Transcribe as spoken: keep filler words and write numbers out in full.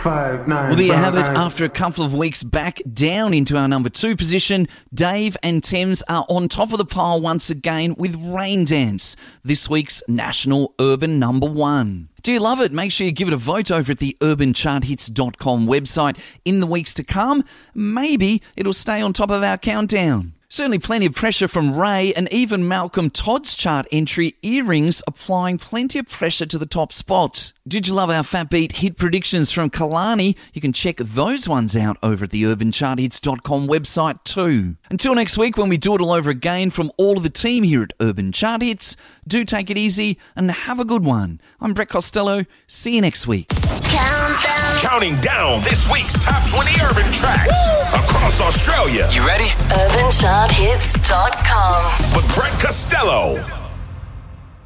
five, nine. Well, there you brown have it. eyes. After a couple of weeks back down into our number two position, Dave and Thames are on top of the pile once again with Rain Dance, this week's national urban number one. Do you love it? Make sure you give it a vote over at the urban chart hits dot com website. In the weeks to come, maybe it'll stay on top of our countdown. Certainly plenty of pressure from Ray, and even Malcolm Todd's chart entry, Earrings, applying plenty of pressure to the top spots. Did you love our Fat Beat hit predictions from Kalani? You can check those ones out over at the urban chart hits dot com website too. Until next week when we do it all over again, from all of the team here at Urban Chart Hits, do take it easy and have a good one. I'm Brett Costello. See you next week. Countdown. Counting down this week's top twenty urban tracks across Australia. You ready? urban chart hits dot com. With Brett Costello.